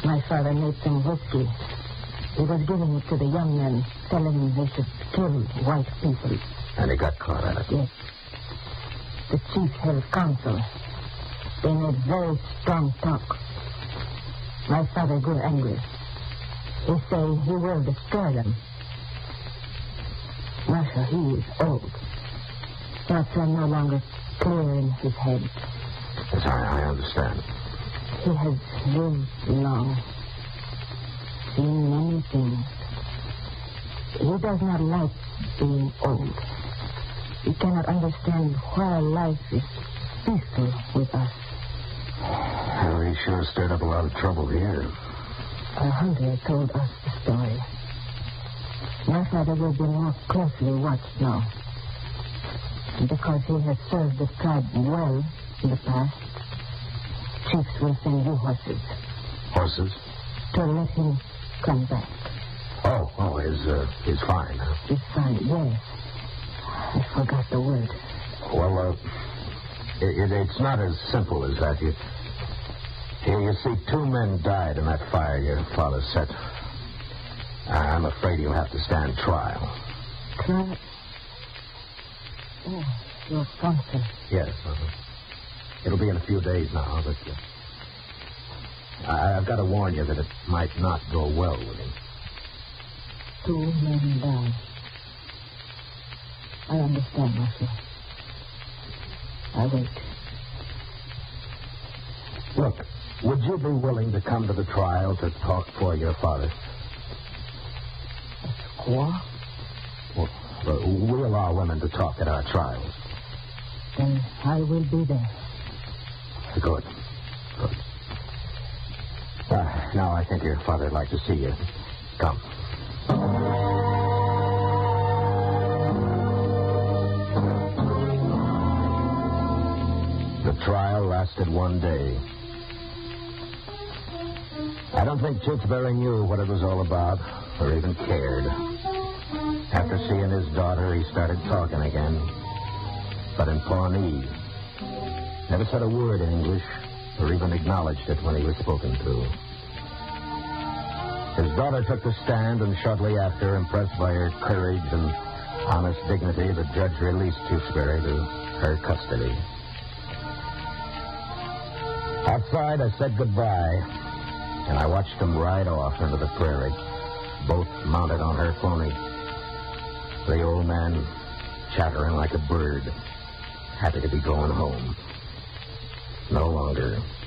My father made some whiskey. He was giving it to the young men, telling them they should kill white people. And he got caught at it? Yes. The chief held council. They made very strong talk. My father grew angry. He said he will destroy them. Marshal, he is old. Thoughts are no longer clear in his head. Yes, I understand. He has lived long, seen many things. He does not like being old. He cannot understand why life is peaceful with us. Well, he sure stirred up a lot of trouble here. Our hunter told us the story. My father will be more closely watched now. Because he has served the tribe well in the past, chiefs will send you horses. Horses? To let him come back. Oh, he's fine, huh? He's fine, yes. I forgot the word. Well, it's not as simple as that. You see, 2 men died in that fire your father set. I'm afraid you'll have to stand trial. Trial? Oh, your counsel. Yes, It'll be in a few days now, but I've got to warn you that it might not go well with him. 2 men died. I understand, Marshal. I wait. Look, would you be willing to come to the trial to talk for your father? What? Well, we allow women to talk at our trials. Then I will be there. Good. Now I think your father'd like to see you. Come. The trial lasted 1 day. I don't think Tewksbury knew what it was all about, or even cared. After seeing his daughter, he started talking again, but in Pawnee. Never said a word in English, or even acknowledged it when he was spoken to. His daughter took the stand, and shortly after, impressed by her courage and honest dignity, the judge released Tewksbury to her custody. Outside, I said goodbye, and I watched them ride off into the prairie, both mounted on her pony. The old man chattering like a bird, happy to be going home. No longer